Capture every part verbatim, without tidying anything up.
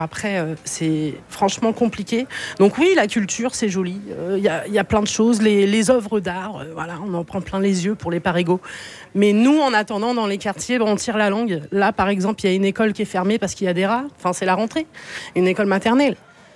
Après, euh, c'est franchement compliqué. Donc oui, la culture, c'est joli. Il euh, y, a, y a plein de choses. Les, les œuvres d'art, euh, voilà, on en prend plein les yeux pour les parigots. Mais nous, en attendant, dans les quartiers, ben, on tire la langue. Là, par exemple, il y a une école qui est fermée parce qu'il y a des rats. Enfin, c'est la rentrée. Une école maternelle.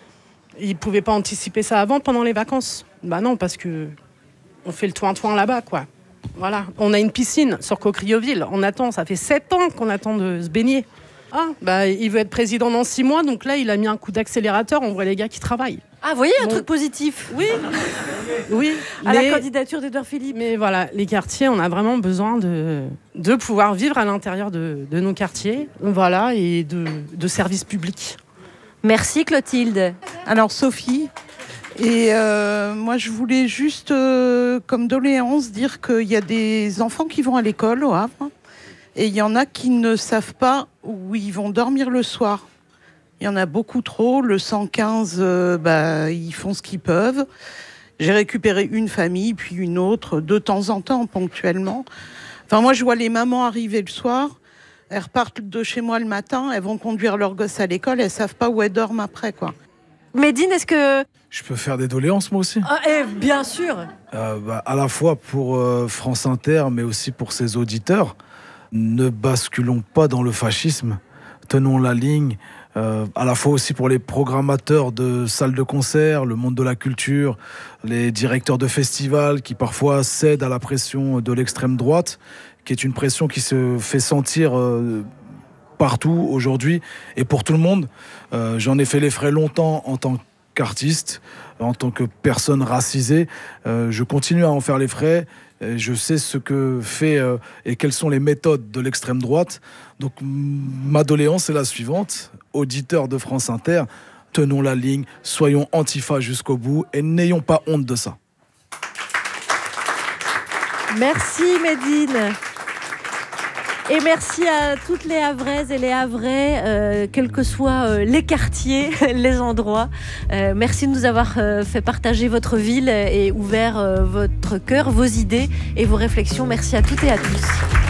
Ils ne pouvaient pas anticiper ça avant, pendant les vacances. Bah non, parce que on fait le toin-toin là-bas, quoi. Voilà. On a une piscine sur Cocrioville. On attend, ça fait sept ans qu'on attend de se baigner. Ah, bah, il veut être président dans six mois, donc là, il a mis un coup d'accélérateur. On voit les gars qui travaillent. Ah, vous voyez, un bon. truc positif. Oui, oui. À mais, la candidature d'Édouard Philippe. Mais voilà, les quartiers, on a vraiment besoin de, de pouvoir vivre à l'intérieur de, de nos quartiers, voilà, et de, de services publics. Merci Clotilde. Alors Sophie, et euh, moi je voulais juste, euh, comme doléance, dire qu'il y a des enfants qui vont à l'école au Havre. Et il y en a qui ne savent pas où ils vont dormir le soir. Il y en a beaucoup trop. Le cent quinze, euh, bah, ils font ce qu'ils peuvent. J'ai récupéré une famille, puis une autre, de temps en temps, ponctuellement. Enfin, moi, je vois les mamans arriver le soir. Elles repartent de chez moi le matin. Elles vont conduire leurs gosses à l'école. Elles ne savent pas où elles dorment après, quoi. Médine, est-ce que... Je peux faire des doléances, moi aussi. Ah, eh, bien sûr. Euh, bah, à la fois pour euh, France Inter, mais aussi pour ses auditeurs. Ne basculons pas dans le fascisme, tenons la ligne, euh, à la fois aussi pour les programmateurs de salles de concert, le monde de la culture, les directeurs de festivals qui parfois cèdent à la pression de l'extrême droite, qui est une pression qui se fait sentir euh, partout aujourd'hui et pour tout le monde. Euh, j'en ai fait les frais longtemps en tant qu'artiste, en tant que personne racisée. Euh, je continue à en faire les frais. Je sais ce que fait euh, et quelles sont les méthodes de l'extrême droite. Donc ma doléance est la suivante. Auditeurs de France Inter, tenons la ligne, soyons antifa jusqu'au bout et n'ayons pas honte de ça. Merci Médine. Et merci à toutes les Havraises et les Havrais, euh, quels que soient euh, les quartiers, les endroits. Euh, merci de nous avoir euh, fait partager votre ville et ouvert euh, votre cœur, vos idées et vos réflexions. Merci à toutes et à tous.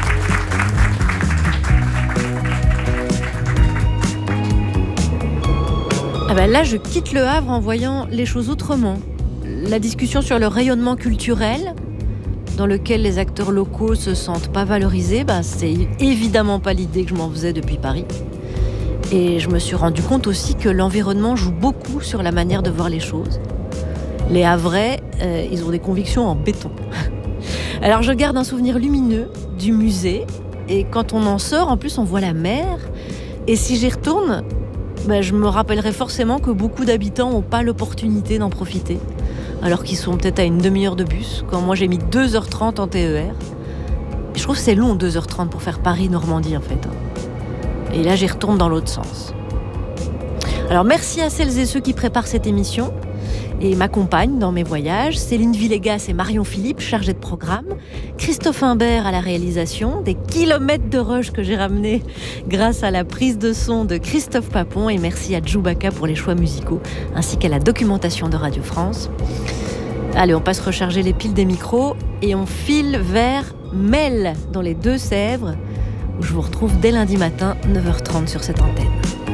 Ah ben là, je quitte le Havre en voyant les choses autrement. La discussion sur le rayonnement culturel, dans lequel les acteurs locaux se sentent pas valorisés, bah, c'est évidemment pas l'idée que je m'en faisais depuis Paris. Et je me suis rendu compte aussi que l'environnement joue beaucoup sur la manière de voir les choses. Les Havrais, euh, ils ont des convictions en béton. Alors je garde un souvenir lumineux du musée, et quand on en sort, en plus on voit la mer. Et si j'y retourne, bah, je me rappellerai forcément que beaucoup d'habitants n'ont pas l'opportunité d'en profiter. Alors qu'ils sont peut-être à une demi-heure de bus, quand moi j'ai mis deux heures trente en T E R. Et je trouve que c'est long, deux heures trente, pour faire Paris-Normandie, en fait. Et là, j'y retourne dans l'autre sens. Alors, merci à celles et ceux qui préparent cette émission et m'accompagnent dans mes voyages. Céline Villegas et Marion Philippe, chargées de programme. Christophe Imbert à la réalisation. Des kilomètres de rush que j'ai ramenés grâce à la prise de son de Christophe Papon. Et merci à Djoubaka pour les choix musicaux, ainsi qu'à la documentation de Radio France. Allez, on passe recharger les piles des micros et on file vers Mel, dans les Deux-Sèvres, où je vous retrouve dès lundi matin, neuf heures trente sur cette antenne.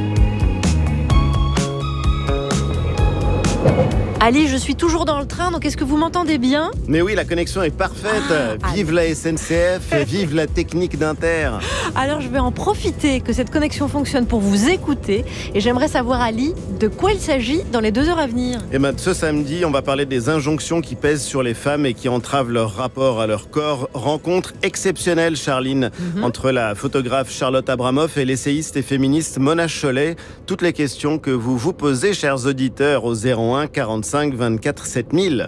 Ali, je suis toujours dans le train, donc est-ce que vous m'entendez bien ? Mais oui, la connexion est parfaite. Ah, vive allez. La S N C F, vive la technique d'Inter. Alors je vais en profiter que cette connexion fonctionne pour vous écouter. Et j'aimerais savoir, Ali, de quoi il s'agit dans les deux heures à venir. Et ben, ce samedi, on va parler des injonctions qui pèsent sur les femmes et qui entravent leur rapport à leur corps. Rencontre exceptionnelle, Charline, mm-hmm. entre la photographe Charlotte Abramoff et l'essayiste et féministe Mona Chollet. Toutes les questions que vous vous posez, chers auditeurs, au zéro un quarante-cinq vingt-quatre sept mille.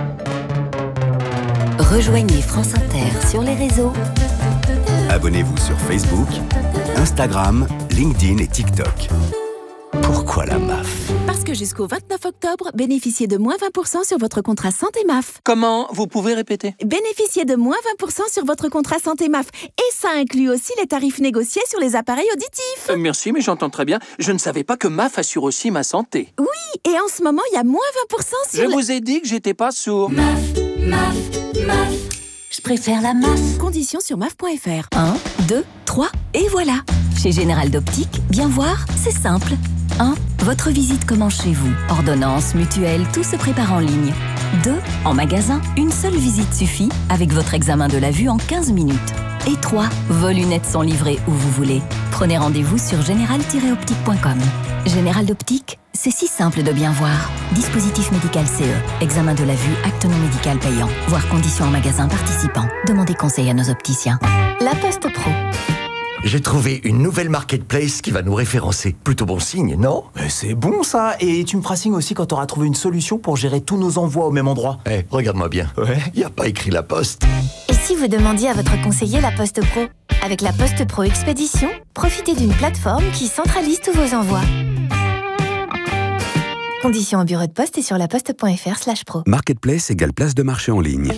Rejoignez France Inter sur les réseaux. Abonnez-vous sur Facebook, Instagram, LinkedIn et TikTok. Pourquoi la M A F ? Parce que jusqu'au vingt-neuf octobre, bénéficiez de moins vingt pour cent sur votre contrat santé M A F. Comment ? Vous pouvez répéter ? Bénéficiez de moins vingt pour cent sur votre contrat santé M A F. Et ça inclut aussi les tarifs négociés sur les appareils auditifs. Euh, merci, mais j'entends très bien. Je ne savais pas que M A F assure aussi ma santé. Oui, et en ce moment, il y a moins vingt pour cent sur... Je le... vous ai dit que j'étais pas sourd. M A F, M A F, M A F. Je préfère la M A F. Conditions sur M A F point F R. un, deux, trois, et voilà. Chez Général d'Optique, bien voir, c'est simple. un. Votre visite commence chez vous. Ordonnance, mutuelle, tout se prépare en ligne. deux. En magasin, une seule visite suffit avec votre examen de la vue en quinze minutes. Et trois. Vos lunettes sont livrées où vous voulez. Prenez rendez-vous sur général tiret optique point com. Général d'Optique, c'est si simple de bien voir. Dispositif médical C E. Examen de la vue, acte non médical payant. Voir conditions en magasin participant. Demandez conseil à nos opticiens. La Poste Pro. J'ai trouvé une nouvelle marketplace qui va nous référencer. Plutôt bon signe, non ? Mais c'est bon ça. Et tu me feras signe aussi quand tu auras trouvé une solution pour gérer tous nos envois au même endroit. Eh, hey, regarde-moi bien. Ouais, y a pas écrit La Poste. Et si vous demandiez à votre conseiller La Poste Pro ? Avec La Poste Pro Expédition, profitez d'une plateforme qui centralise tous vos envois. Conditions au bureau de poste et sur laposte.fr slash pro. Marketplace égale place de marché en ligne.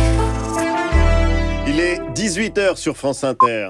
Il est dix-huit heures sur France Inter.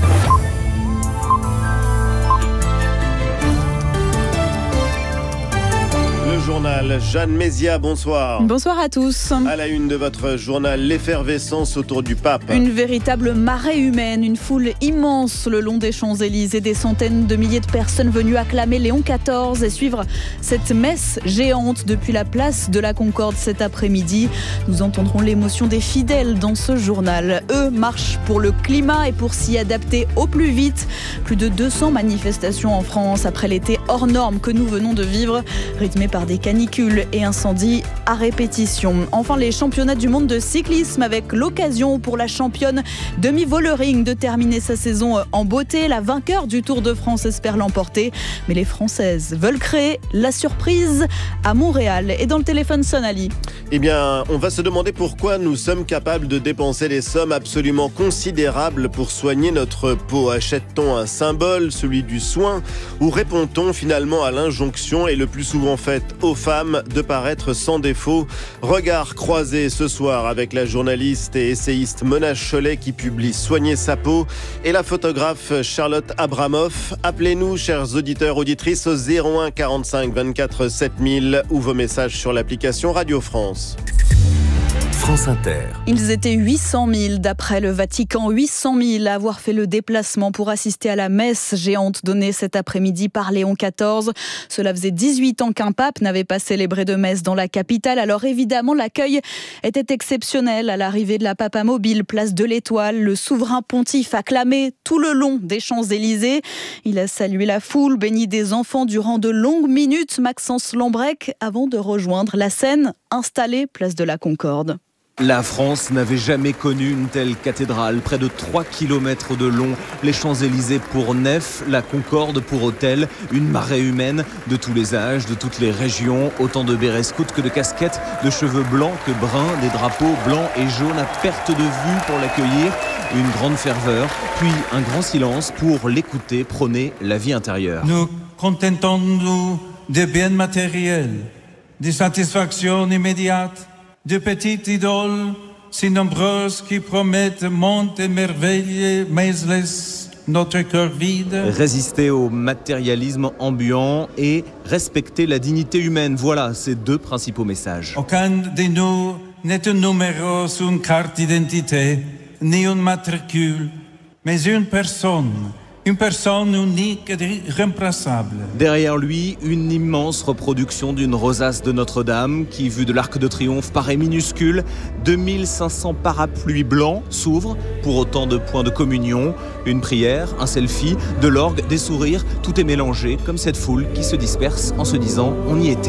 Le journal, Jeanne Mézia, bonsoir. Bonsoir à tous. À la une de votre journal, l'effervescence autour du pape. Une véritable marée humaine, une foule immense le long des Champs-Élysées, des centaines de milliers de personnes venues acclamer Léon quatorze et suivre cette messe géante depuis la place de la Concorde cet après-midi. Nous entendrons l'émotion des fidèles dans ce journal. Eux marchent pour le climat et pour s'y adapter au plus vite. Plus de deux cents manifestations en France après l'été hors norme que nous venons de vivre, rythmé par des canicules et incendies à répétition. Enfin, les championnats du monde de cyclisme avec l'occasion pour la championne demi-Vollering de terminer sa saison en beauté. La vainqueur du Tour de France espère l'emporter. Mais les Françaises veulent créer la surprise à Montréal. Et dans le téléphone sonne Ali. Eh bien, on va se demander pourquoi nous sommes capables de dépenser des sommes absolument considérables pour soigner notre peau. Achète-t-on un symbole, celui du soin, ou répond-on finalement à l'injonction et le plus souvent faite aux femmes de paraître sans défaut? Regard croisé ce soir avec la journaliste et essayiste Mona Chollet qui publie Soigner sa peau et la photographe Charlotte Abramoff. Appelez-nous, chers auditeurs, auditrices, au zéro un quarante-cinq vingt-quatre sept mille ou vos messages sur l'application Radio France. France Inter. Ils étaient huit cent mille d'après le Vatican, huit cent mille à avoir fait le déplacement pour assister à la messe géante donnée cet après-midi par Léon quatorze. Cela faisait dix-huit ans qu'un pape n'avait pas célébré de messe dans la capitale. Alors évidemment, l'accueil était exceptionnel à l'arrivée de la Papamobile, place de l'Étoile. Le souverain pontife acclamé tout le long des Champs-Élysées. Il a salué la foule, béni des enfants durant de longues minutes. Maxence Lambrec avant de rejoindre la scène installée place de la Concorde. La France n'avait jamais connu une telle cathédrale, près de trois kilomètres de long, les Champs-Élysées pour nef, la Concorde pour autel, une marée humaine de tous les âges, de toutes les régions, autant de bérets scouts que de casquettes, de cheveux blancs que bruns, des drapeaux blancs et jaunes à perte de vue pour l'accueillir, une grande ferveur, puis un grand silence pour l'écouter prôner la vie intérieure. Nous contentons-nous des biens matériels, des satisfactions immédiates, de petites idoles si nombreuses qui promettent monts et merveilles, mais laissent notre cœur vide. Résister au matérialisme ambiant et respecter la dignité humaine. Voilà ces deux principaux messages. Aucun de nous n'est un numéro sur une carte d'identité, ni un matricule, mais une personne. Une personne unique et irremplaçable. Derrière lui, une immense reproduction d'une rosace de Notre-Dame qui, vue de l'Arc de Triomphe, paraît minuscule. deux mille cinq cents parapluies blancs s'ouvrent pour autant de points de communion. Une prière, un selfie, de l'orgue, des sourires. Tout est mélangé comme cette foule qui se disperse en se disant « on y était ».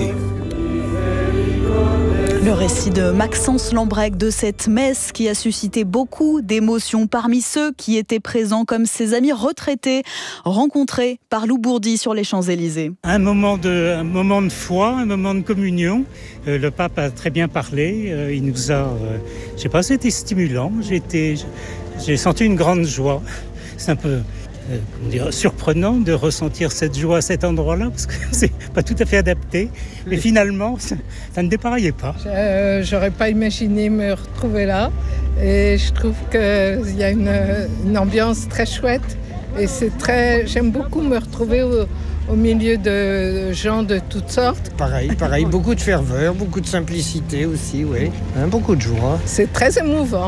Le récit de Maxence Lambrec de cette messe qui a suscité beaucoup d'émotions parmi ceux qui étaient présents comme ses amis retraités rencontrés par Lou Bourdi sur les Champs-Élysées. Un moment de, un moment de foi, un moment de communion. Euh, le pape a très bien parlé. Euh, il nous a, euh, je sais pas, c'était stimulant. J'ai été, j'ai senti une grande joie. C'est un peu Euh, comment dire, surprenant de ressentir cette joie à cet endroit-là, parce que c'est pas tout à fait adapté. Mais finalement, ça, ça ne dépareillait pas. Euh, j'aurais pas imaginé me retrouver là. Et je trouve qu'il y a une, une ambiance très chouette. Et c'est très, j'aime beaucoup me retrouver au, au milieu de gens de toutes sortes. Pareil, pareil, beaucoup de ferveur, beaucoup de simplicité aussi, oui. Hein, beaucoup de joie. C'est très émouvant.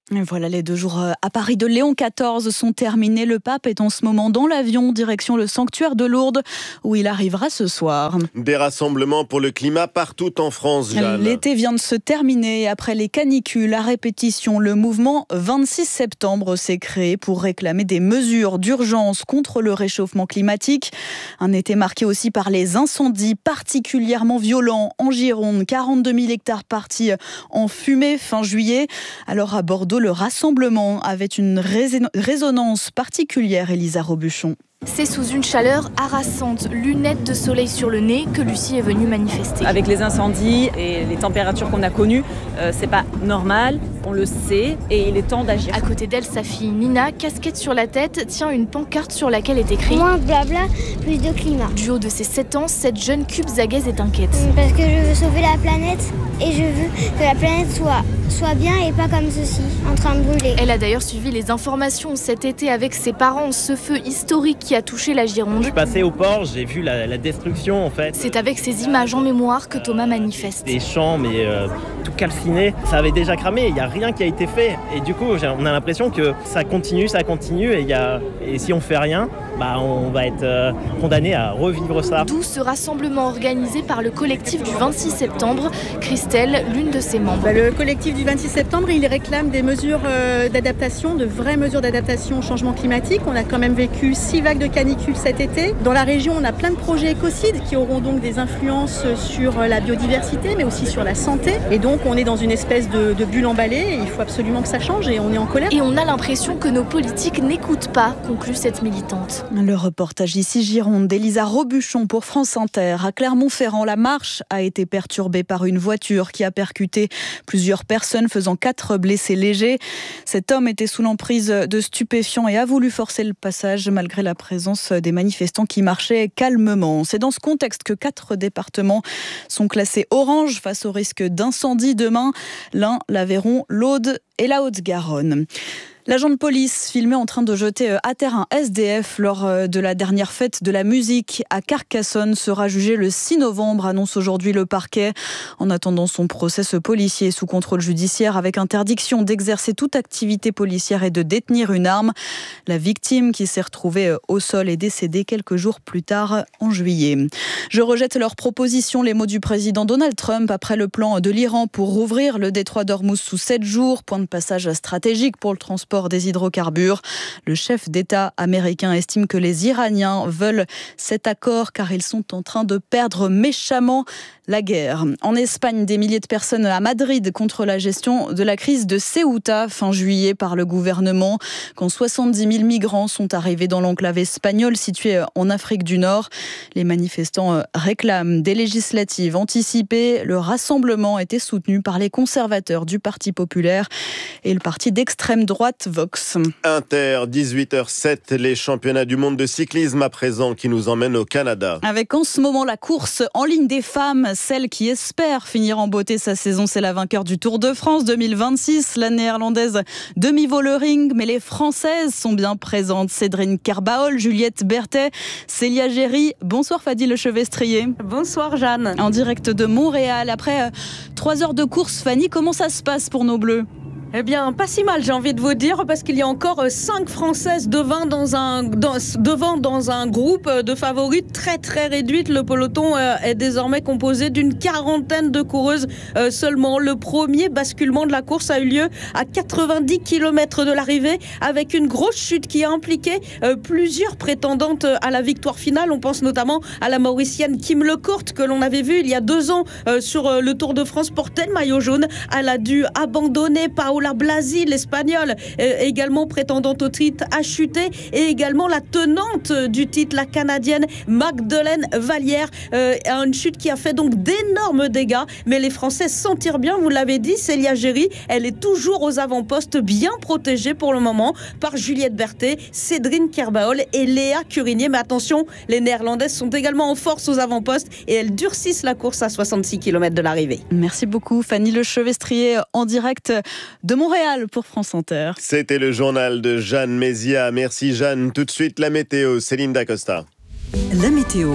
Et voilà, les deux jours à Paris de Léon quatorze sont terminés. Le pape est en ce moment dans l'avion, direction le sanctuaire de Lourdes, où il arrivera ce soir. Des rassemblements pour le climat partout en France, Jeanne. L'été vient de se terminer. Après les canicules à répétition, le mouvement vingt-six septembre s'est créé pour réclamer des mesures d'urgence contre le réchauffement climatique. Un été marqué aussi par les incendies particulièrement violents en Gironde. quarante-deux mille hectares partis en fumée fin juillet. Alors à Bordeaux, le rassemblement avait une résonance particulière, Elisa Robuchon. C'est sous une chaleur harassante, lunettes de soleil sur le nez, que Lucie est venue manifester. Avec les incendies et les températures qu'on a connues, euh, c'est pas normal, on le sait et il est temps d'agir. À côté d'elle, sa fille Nina, casquette sur la tête, tient une pancarte sur laquelle est écrit moins de blabla, plus de climat. Du haut de ses sept ans, cette jeune cube-zagaise est inquiète. Parce que je veux sauver la planète et je veux que la planète soit, soit bien et pas comme ceci, en train de brûler. Elle a d'ailleurs suivi les informations cet été avec ses parents, ce feu historique qui a touché la Gironde. Je suis passé au port, j'ai vu la, la destruction en fait. C'est avec ces images en mémoire que Thomas manifeste. Des champs mais euh, tout calciné, ça avait déjà cramé, il n'y a rien qui a été fait. Et du coup, on a l'impression que ça continue, ça continue et, y a, et si on fait rien, bah, on va être euh, condamné à revivre ça. D'où ce rassemblement organisé par le collectif du vingt-six septembre. Christelle, l'une de ses membres. Bah, le collectif du vingt-six septembre, il réclame des mesures euh, d'adaptation, de vraies mesures d'adaptation au changement climatique. On a quand même vécu six vagues de canicule cet été. Dans la région, on a plein de projets écocides qui auront donc des influences sur la biodiversité, mais aussi sur la santé. Et donc, on est dans une espèce de, de bulle emballée. Et il faut absolument que ça change et on est en colère. Et on a l'impression que nos politiques n'écoutent pas, conclut cette militante. Le reportage ici Gironde d'Elisa Robuchon pour France Inter. À Clermont-Ferrand, la marche a été perturbée par une voiture qui a percuté plusieurs personnes, faisant quatre blessés légers. Cet homme était sous l'emprise de stupéfiants et a voulu forcer le passage malgré la présence des manifestants qui marchaient calmement. C'est dans ce contexte que quatre départements sont classés orange face au risque d'incendie demain. L'Ain, l'Aveyron, l'Aude et la Haute-Garonne. L'agent de police filmé en train de jeter à terre un S D F lors de la dernière fête de la musique à Carcassonne sera jugé le six novembre, annonce aujourd'hui le parquet. En attendant son procès, ce policier est sous contrôle judiciaire avec interdiction d'exercer toute activité policière et de détenir une arme. La victime qui s'est retrouvée au sol est décédée quelques jours plus tard en juillet. Je rejette leur proposition, les mots du président Donald Trump après le plan de l'Iran pour rouvrir le détroit d'Ormuz sous sept jours, point de passage stratégique pour le transport des hydrocarbures. Le chef d'État américain estime que les Iraniens veulent cet accord car ils sont en train de perdre méchamment la guerre. En Espagne, des milliers de personnes à Madrid contre la gestion de la crise de Ceuta fin juillet par le gouvernement, quand soixante-dix mille migrants sont arrivés dans l'enclave espagnole située en Afrique du Nord. Les manifestants réclament des législatives anticipées. Le rassemblement était soutenu par les conservateurs du Parti populaire et le parti d'extrême droite Vox. Inter, dix-huit heures sept, les championnats du monde de cyclisme à présent qui nous emmènent au Canada. Avec en ce moment la course en ligne des femmes, celle qui espère finir en beauté sa saison, c'est la vainqueur du Tour de France deux mille vingt-six, la néerlandaise demi-Volering, mais les françaises sont bien présentes. Cédrine Kerbaol, Juliette Berthet, Célia Géry. Bonsoir Fadi Lechevestrier. Bonsoir Jeanne. En direct de Montréal. Après euh, trois heures de course, Fanny, comment ça se passe pour nos Bleus ? Eh bien, pas si mal, j'ai envie de vous dire, parce qu'il y a encore cinq Françaises devant dans un, dans, devant dans un groupe de favorites très très réduite. Le peloton euh, est désormais composé d'une quarantaine de coureuses euh, seulement. Le premier basculement de la course a eu lieu à quatre-vingt-dix kilomètres de l'arrivée, avec une grosse chute qui a impliqué euh, plusieurs prétendantes à la victoire finale. On pense notamment à la Mauricienne Kim Lecourt, que l'on avait vue il y a deux ans euh, sur euh, le Tour de France, porter le maillot jaune. Elle a dû abandonner Paola Blasi, l'Espagnole, euh, également prétendante au titre, a chuté, et également la tenante du titre, la Canadienne Magdeleine Vallière, euh, a une chute qui a fait donc d'énormes dégâts, mais les Français s'en tirent bien, vous l'avez dit. Célia Géry, elle est toujours aux avant-postes, bien protégée pour le moment par Juliette Berthet, Cédrine Kerbaol et Léa Curinier, mais attention, les Néerlandaises sont également en force aux avant-postes et elles durcissent la course à soixante-six kilomètres de l'arrivée. Merci beaucoup Fanny Lechevestrier en direct de Montréal pour France Inter. C'était le journal de Jeanne Mézia. Merci Jeanne. Tout de suite la météo, Céline Dacosta. La météo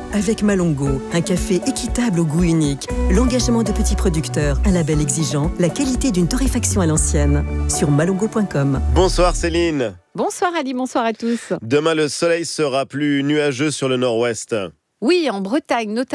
avec Malongo, un café équitable au goût unique, l'engagement de petits producteurs, un label exigeant, la qualité d'une torréfaction à l'ancienne. Sur malongo point com. Bonsoir Céline. Bonsoir Ali, bonsoir à tous. Demain, le soleil sera plus nuageux sur le nord-ouest. Oui, en Bretagne notamment.